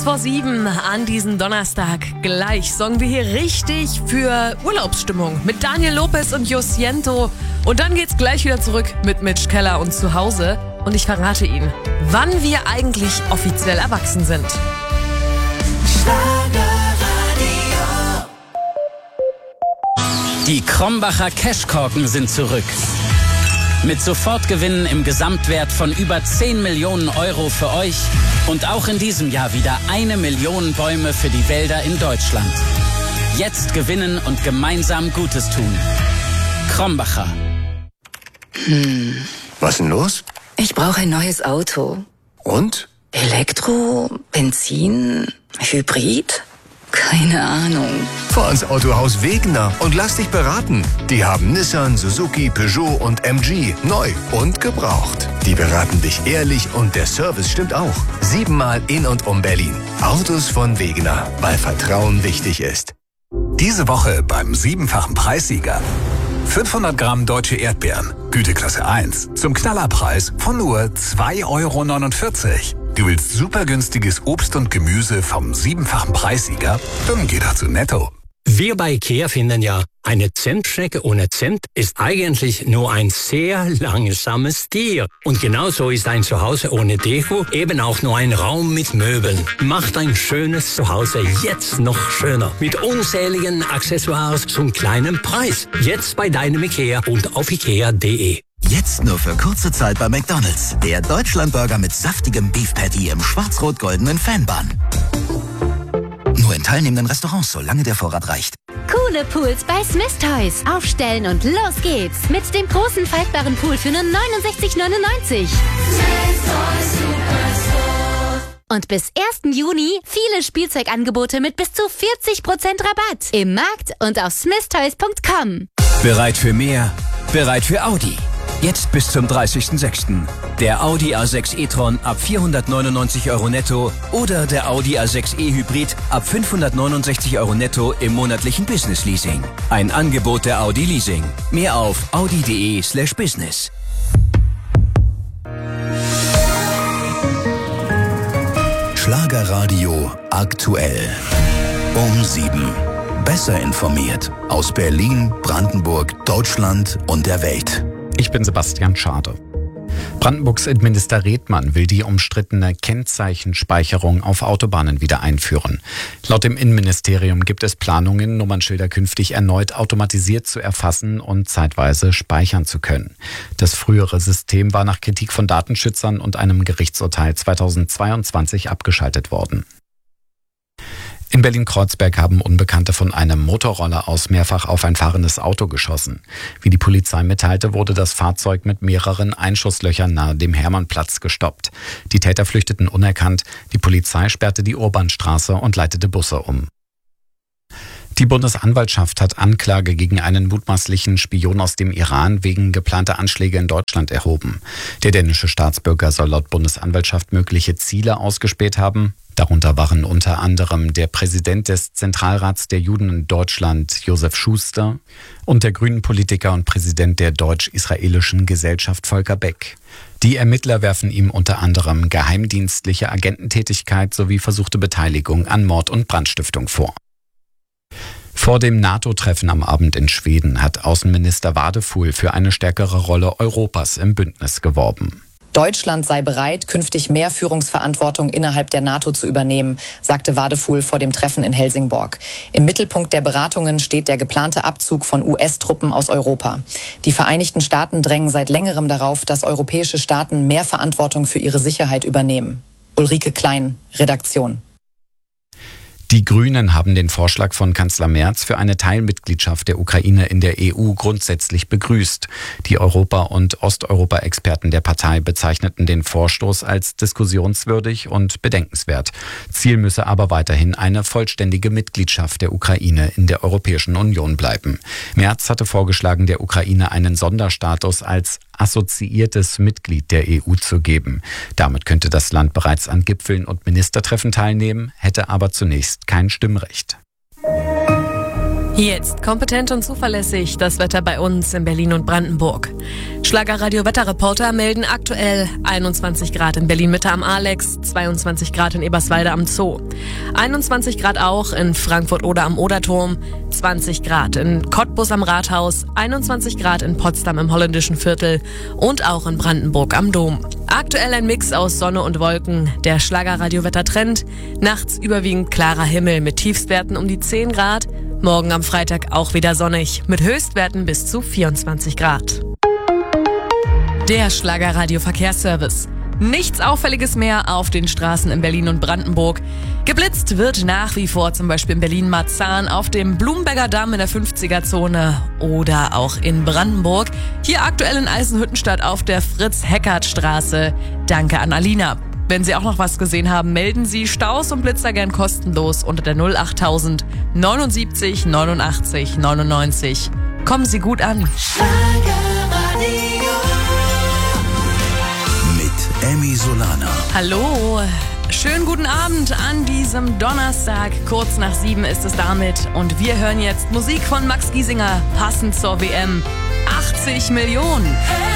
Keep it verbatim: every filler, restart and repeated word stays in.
vor sieben an diesem Donnerstag. Gleich sorgen wir hier richtig für Urlaubsstimmung mit Daniel Lopez und Josiento. Und dann geht's gleich wieder zurück mit Mitch Keller und Zuhause. Und ich verrate Ihnen, wann wir eigentlich offiziell erwachsen sind. Die Krombacher Cashkorken sind zurück. Mit Sofortgewinnen im Gesamtwert von über zehn Millionen Euro für euch und auch in diesem Jahr wieder eine Million Bäume für die Wälder in Deutschland. Jetzt gewinnen und gemeinsam Gutes tun. Krombacher. Hm. Was denn los? Ich brauche ein neues Auto. Und? Elektro, Benzin, Hybrid? Keine Ahnung. Fahr ins Autohaus Wegener und lass dich beraten. Die haben Nissan, Suzuki, Peugeot und M G neu und gebraucht. Die beraten dich ehrlich und der Service stimmt auch. Siebenmal in und um Berlin. Autos von Wegener, weil Vertrauen wichtig ist. Diese Woche beim siebenfachen Preissieger. fünfhundert Gramm deutsche Erdbeeren, Güteklasse eins, zum Knallerpreis von nur zwei Euro neunundvierzig. Du willst super günstiges Obst und Gemüse vom siebenfachen Preissieger? Dann geh doch zu Netto. Wir bei IKEA finden ja, eine Zentschnecke ohne Cent ist eigentlich nur ein sehr langsames Tier. Und genauso ist ein Zuhause ohne Deko eben auch nur ein Raum mit Möbeln. Macht ein schönes Zuhause jetzt noch schöner. Mit unzähligen Accessoires zum kleinen Preis. Jetzt bei deinem IKEA und auf ikea punkt de. Jetzt nur für kurze Zeit bei McDonald's. Der Deutschlandburger mit saftigem Beef Patty im schwarz-rot-goldenen Fanbun. Nur in teilnehmenden Restaurants, solange der Vorrat reicht. Coole Pools bei Smith Toys. Aufstellen und los geht's. Mit dem großen faltbaren Pool für nur neunundsechzig neunundneunzig. Und bis ersten Juni viele Spielzeugangebote mit bis zu vierzig Prozent Rabatt. Im Markt und auf smith toys punkt com. Bereit für mehr? Bereit für Audi. Jetzt bis zum dreißigsten sechsten Der Audi A sechs e-tron ab vierhundertneunundneunzig Euro netto oder der Audi A sechs e Hybrid ab fünfhundertneunundsechzig Euro netto im monatlichen Business Leasing. Ein Angebot der Audi Leasing. Mehr auf audi punkt de slash business. Schlagerradio aktuell. Um sieben. Besser informiert aus Berlin, Brandenburg, Deutschland und der Welt. Ich bin Sebastian Schade. Brandenburgs Innenminister Redmann will die umstrittene Kennzeichenspeicherung auf Autobahnen wieder einführen. Laut dem Innenministerium gibt es Planungen, Nummernschilder künftig erneut automatisiert zu erfassen und zeitweise speichern zu können. Das frühere System war nach Kritik von Datenschützern und einem Gerichtsurteil zweitausendzweiundzwanzig abgeschaltet worden. In Berlin-Kreuzberg haben Unbekannte von einem Motorroller aus mehrfach auf ein fahrendes Auto geschossen. Wie die Polizei mitteilte, wurde das Fahrzeug mit mehreren Einschusslöchern nahe dem Hermannplatz gestoppt. Die Täter flüchteten unerkannt. Die Polizei sperrte die Urbanstraße und leitete Busse um. Die Bundesanwaltschaft hat Anklage gegen einen mutmaßlichen Spion aus dem Iran wegen geplanter Anschläge in Deutschland erhoben. Der dänische Staatsbürger soll laut Bundesanwaltschaft mögliche Ziele ausgespäht haben. Darunter waren unter anderem der Präsident des Zentralrats der Juden in Deutschland, Josef Schuster, und der Grünen-Politiker und Präsident der deutsch-israelischen Gesellschaft, Volker Beck. Die Ermittler werfen ihm unter anderem geheimdienstliche Agententätigkeit sowie versuchte Beteiligung an Mord und Brandstiftung vor. Vor dem NATO-Treffen am Abend in Schweden hat Außenminister Wadefuhl für eine stärkere Rolle Europas im Bündnis geworben. Deutschland sei bereit, künftig mehr Führungsverantwortung innerhalb der NATO zu übernehmen, sagte Wadefuhl vor dem Treffen in Helsingborg. Im Mittelpunkt der Beratungen steht der geplante Abzug von U S-Truppen aus Europa. Die Vereinigten Staaten drängen seit längerem darauf, dass europäische Staaten mehr Verantwortung für ihre Sicherheit übernehmen. Ulrike Klein, Redaktion. Die Grünen haben den Vorschlag von Kanzler Merz für eine Teilmitgliedschaft der Ukraine in der E U grundsätzlich begrüßt. Die Europa- und Osteuropa-Experten der Partei bezeichneten den Vorstoß als diskussionswürdig und bedenkenswert. Ziel müsse aber weiterhin eine vollständige Mitgliedschaft der Ukraine in der Europäischen Union bleiben. Merz hatte vorgeschlagen, der Ukraine einen Sonderstatus als assoziiertes Mitglied der E U zu geben. Damit könnte das Land bereits an Gipfeln und Ministertreffen teilnehmen, hätte aber zunächst kein Stimmrecht. Jetzt kompetent und zuverlässig das Wetter bei uns in Berlin und Brandenburg. Schlagerradio-Wetterreporter melden aktuell einundzwanzig Grad in Berlin-Mitte am Alex, zweiundzwanzig Grad in Eberswalde am Zoo, einundzwanzig Grad auch in Frankfurt oder am Oderturm, zwanzig Grad in Cottbus am Rathaus, einundzwanzig Grad in Potsdam im Holländischen Viertel und auch in Brandenburg am Dom. Aktuell ein Mix aus Sonne und Wolken. Der Schlagerradio-Wettertrend. Nachts überwiegend klarer Himmel mit Tiefstwerten um die zehn Grad. Morgen am Freitag auch wieder sonnig mit Höchstwerten bis zu vierundzwanzig Grad. Der Schlagerradio-Verkehrsservice. Nichts Auffälliges mehr auf den Straßen in Berlin und Brandenburg. Geblitzt wird nach wie vor zum Beispiel in Berlin-Marzahn auf dem Blumberger Damm in der fünfziger-Zone oder auch in Brandenburg. Hier aktuell in Eisenhüttenstadt auf der Fritz-Heckert-Straße. Danke an Alina. Wenn Sie auch noch was gesehen haben, melden Sie Staus und Blitzer gern kostenlos unter der null achttausend neunundsiebzig neunundachtzig neunundneunzig. Kommen Sie gut an. Mit Emmy Solana. Hallo, schönen guten Abend an diesem Donnerstag. Kurz nach sieben ist es damit und wir hören jetzt Musik von Max Giesinger, passend zur W M. achtzig Millionen.